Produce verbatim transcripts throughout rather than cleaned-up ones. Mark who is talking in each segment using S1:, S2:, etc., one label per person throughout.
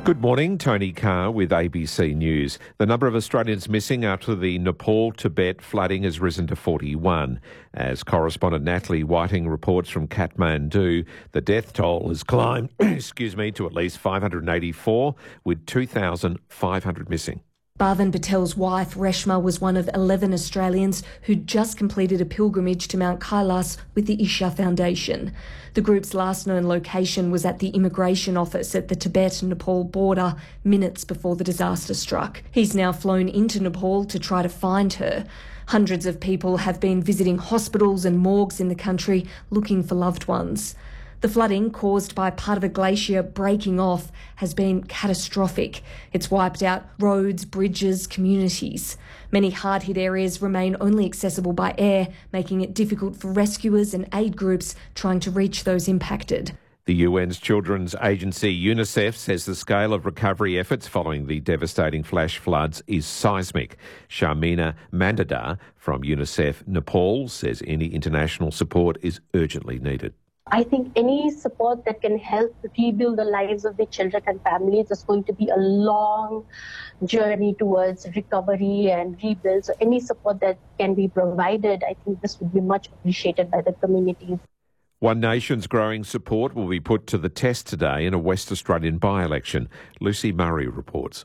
S1: Good morning, Tony Carr with A B C News. The number of Australians missing after the Nepal-Tibet flooding has risen to forty-one. As correspondent Natalie Whiting reports from Kathmandu, the death toll has climbed excuse me, to at least five hundred eighty-four, with two thousand five hundred missing.
S2: Bhavan Patel's wife, Reshma, was one of eleven Australians who'd just completed a pilgrimage to Mount Kailas with the Isha Foundation. The group's last known location was at the immigration office at the Tibet-Nepal border minutes before the disaster struck. He's now flown into Nepal to try to find her. Hundreds of people have been visiting hospitals and morgues in the country looking for loved ones. The flooding, caused by part of a glacier breaking off, has been catastrophic. It's wiped out roads, bridges, communities. Many hard-hit areas remain only accessible by air, making it difficult for rescuers and aid groups trying to reach those impacted.
S1: The U N's children's agency UNICEF says the scale of recovery efforts following the devastating flash floods is seismic. Sharmina Mandada from UNICEF Nepal says any international support is urgently needed.
S3: I think any support that can help rebuild the lives of the children and families is going to be a long journey towards recovery and rebuild. So any support that can be provided, I think this would be much appreciated by the community.
S1: One Nation's growing support will be put to the test today in a West Australian by-election. Lucy Murray reports.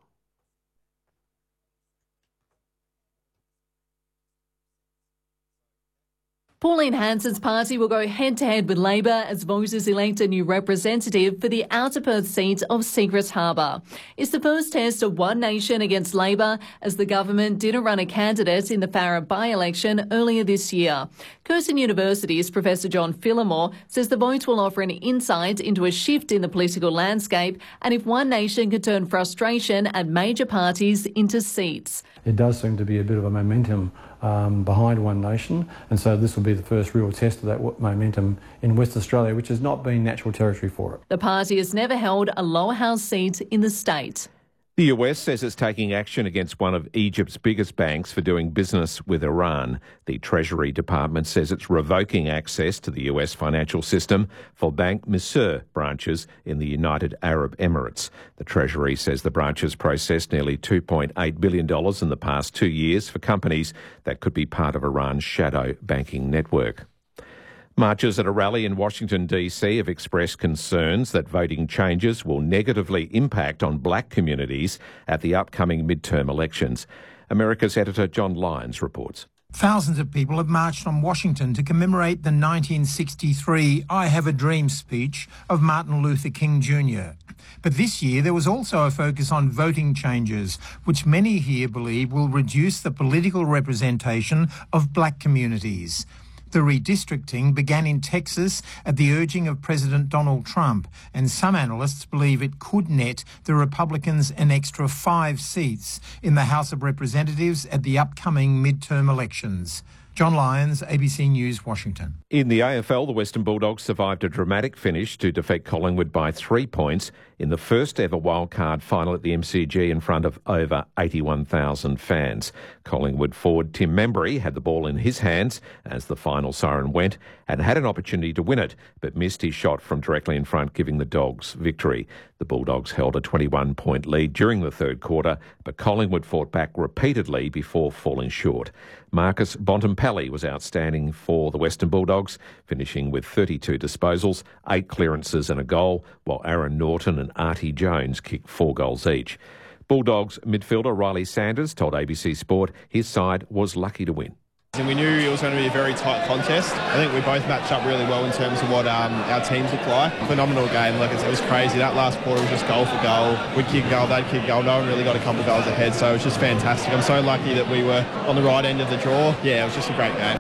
S4: Pauline Hanson's party will go head-to-head with Labor as voters elect a new representative for the Outer Perth seat of Secret Harbour. It's the first test of One Nation against Labor, as the government didn't run a candidate in the Farrer by-election earlier this year. Curtin University's Professor John Phillimore says the vote will offer an insight into a shift in the political landscape and if One Nation can turn frustration at major parties into seats.
S5: It does seem to be a bit of a momentum um, behind One Nation, and so this will be the first real test of that momentum in West Australia, which has not been natural territory for it.
S4: The party has never held a lower house seat in the state.
S1: The U S says it's taking action against one of Egypt's biggest banks for doing business with Iran. The Treasury Department says it's revoking access to the U S financial system for Bank Misr branches in the United Arab Emirates. The Treasury says the branches processed nearly two point eight billion dollars in the past two years for companies that could be part of Iran's shadow banking network. Marchers at a rally in Washington, D C have expressed concerns that voting changes will negatively impact on black communities at the upcoming midterm elections. America's editor John Lyons reports.
S6: Thousands of people have marched from Washington to commemorate the nineteen sixty-three I Have a Dream speech of Martin Luther King Junior But this year there was also a focus on voting changes, which many here believe will reduce the political representation of black communities. The redistricting began in Texas at the urging of President Donald Trump, and some analysts believe it could net the Republicans an extra five seats in the House of Representatives at the upcoming midterm elections. John Lyons, A B C News, Washington.
S1: In the A F L, the Western Bulldogs survived a dramatic finish to defeat Collingwood by three points in the first ever wildcard final at the M C G in front of over eighty-one thousand fans. Collingwood forward Tim Membry had the ball in his hands as the final siren went and had an opportunity to win it, but missed his shot from directly in front, giving the Dogs victory. The Bulldogs held a twenty-one point lead during the third quarter, but Collingwood fought back repeatedly before falling short. Marcus Bontempelli was outstanding for the Western Bulldogs, finishing with thirty-two disposals, eight clearances and a goal, while Aaron Norton and Artie Jones kicked four goals each. Bulldogs midfielder Riley Sanders told A B C Sport his side was lucky to win.
S7: And we knew it was going to be a very tight contest. I think we both matched up really well in terms of what um, our teams look like. Phenomenal game. Like it was crazy. That last quarter was just goal for goal. We'd kick goal, they'd kick goal. No one really got a couple of goals ahead, so it was just fantastic. I'm so lucky that we were on the right end of the draw. Yeah, it was just a great game.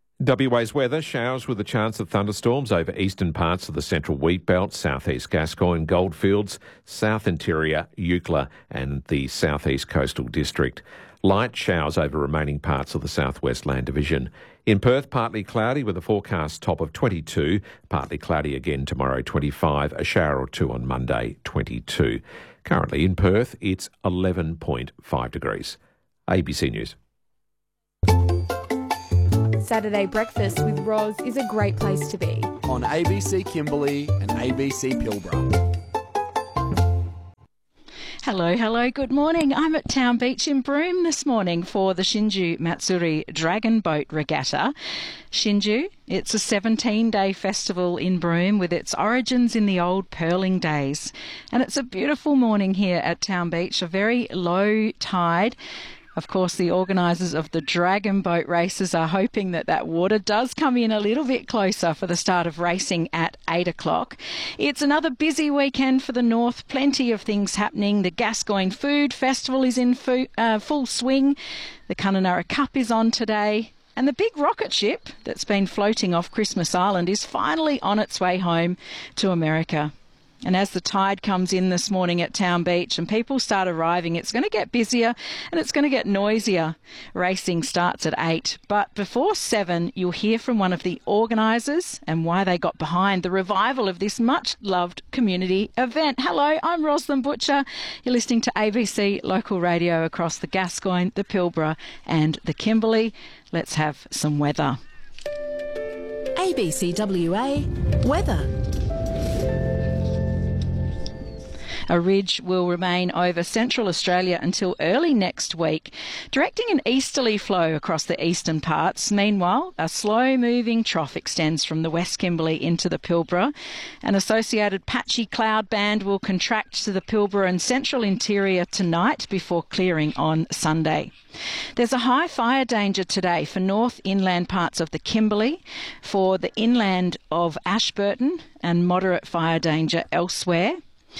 S1: W A's weather, showers with a chance of thunderstorms over eastern parts of the central wheat belt, southeast Gascoyne, Goldfields, south interior, Eucla and the southeast coastal district. Light showers over remaining parts of the southwest land division. In Perth, partly cloudy with a forecast top of twenty-two, partly cloudy again tomorrow, twenty-five, a shower or two on Monday, twenty-two. Currently in Perth, it's eleven point five degrees. A B C News.
S8: Saturday breakfast with Roz is a great place to be.
S9: On A B C Kimberley and A B C Pilbara. Hello, hello, good morning. I'm at Town Beach in Broome this morning for the Shinju Matsuri Dragon Boat Regatta. Shinju, it's a seventeen-day festival in Broome with its origins in the old pearling days. And it's a beautiful morning here at Town Beach, a very low tide. Of course, the organisers of the Dragon Boat races are hoping that that water does come in a little bit closer for the start of racing at eight o'clock. It's another busy weekend for the north, plenty of things happening. The Gascoyne Food Festival is in fo- uh, full swing. The Kununurra Cup is on today. And the big rocket ship that's been floating off Christmas Island is finally on its way home to America. And as the tide comes in this morning at Town Beach and people start arriving, it's going to get busier and it's going to get noisier. Racing starts at eight, but before seven, you'll hear from one of the organisers and why they got behind the revival of this much-loved community event. Hello, I'm Rosalind Butcher. You're listening to A B C Local Radio across the Gascoyne, the Pilbara and the Kimberley. Let's have some weather.
S10: A B C W A weather.
S9: A ridge will remain over central Australia until early next week, directing an easterly flow across the eastern parts. Meanwhile, a slow-moving trough extends from the West Kimberley into the Pilbara. An associated patchy cloud band will contract to the Pilbara and central interior tonight before clearing on Sunday. There's a high fire danger today for north inland parts of the Kimberley, for the inland of Ashburton, and moderate fire danger elsewhere.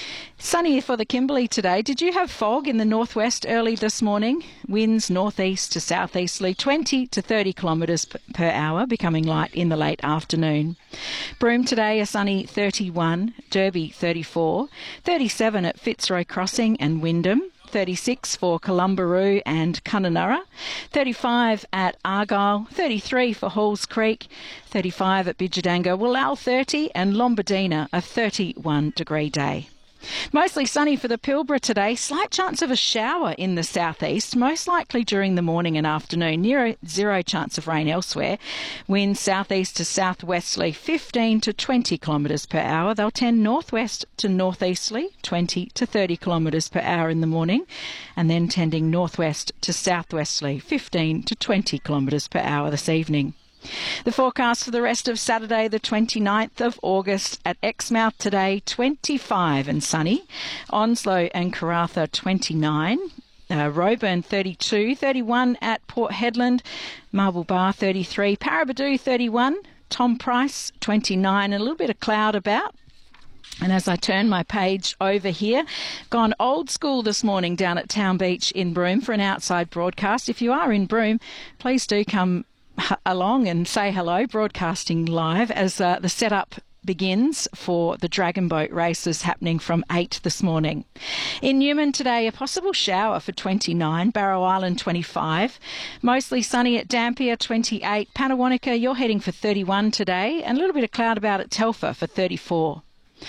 S9: Sunny for the Kimberley today. Did you have fog in the northwest early this morning? Winds northeast to southeasterly, twenty to thirty kilometres per hour, becoming light in the late afternoon. Broome today, a sunny thirty-one, Derby thirty-four, thirty-seven at Fitzroy Crossing and Wyndham, thirty-six for Columbaroo and Kununurra, thirty-five at Argyle, thirty-three for Halls Creek, thirty-five at Bidjadanga, Wallal thirty and Lombardina a thirty-one degree day. Mostly sunny for the Pilbara today. Slight chance of a shower in the southeast, most likely during the morning and afternoon. Near zero chance of rain elsewhere. Winds southeast to southwesterly, fifteen to twenty kilometres per hour. They'll tend northwest to northeasterly, twenty to thirty kilometres per hour in the morning, and then tending northwest to southwesterly, fifteen to twenty kilometres per hour this evening. The forecast for the rest of Saturday, the twenty-ninth of August, at Exmouth today, twenty-five and sunny. Onslow and Karratha, twenty-nine. Uh, Roebourne, thirty-two. thirty-one at Port Hedland. Marble Bar, thirty-three. Paraburdoo, thirty-one. Tom Price, twenty-nine. And a little bit of cloud about. And as I turn my page over here, gone old school this morning down at Town Beach in Broome for an outside broadcast. If you are in Broome, please do come along and say hello, broadcasting live as uh, the setup begins for the Dragon Boat races happening from eight this morning. In Newman today, a possible shower for twenty-nine, Barrow Island twenty-five, mostly sunny at Dampier twenty-eight, Pannawonica you're heading for thirty-one today, and a little bit of cloud about at Telfer for thirty-four.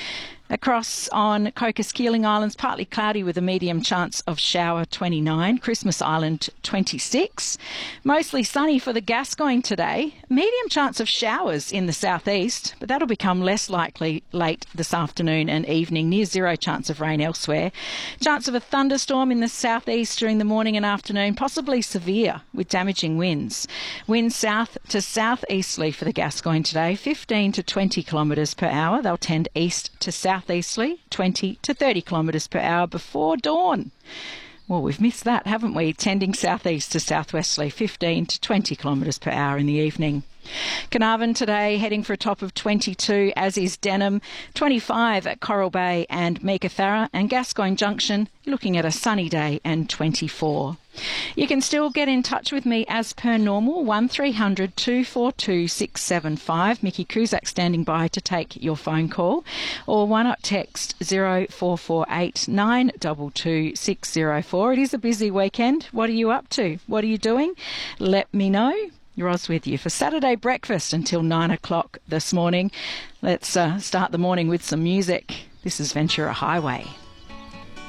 S9: Across on Cocos Keeling Islands, partly cloudy with a medium chance of shower, twenty-nine. Christmas Island, twenty-six. Mostly sunny for the Gascoyne today. Medium chance of showers in the southeast, but that'll become less likely late this afternoon and evening. Near zero chance of rain elsewhere. Chance of a thunderstorm in the southeast during the morning and afternoon, possibly severe with damaging winds. Winds south to southeasterly for the Gascoyne today, fifteen to twenty kilometres per hour. They'll tend east to south. Southeasterly, twenty to thirty kilometres per hour before dawn. Well, we've missed that, haven't we? Tending southeast to southwesterly, fifteen to twenty kilometres per hour in the evening. Carnarvon today heading for a top of twenty-two, as is Denham, twenty-five at Coral Bay and Meekatharra, and Gascoyne Junction looking at a sunny day and twenty-four. You can still get in touch with me as per normal, one three hundred two four two six seven five. Mickey Kuzak standing by to take your phone call. Or why not text zero four four eight nine two two six zero four. It is a busy weekend. What are you up to? What are you doing? Let me know. Roz with you for Saturday breakfast until nine o'clock this morning. Let's uh, start the morning with some music. This is Ventura Highway.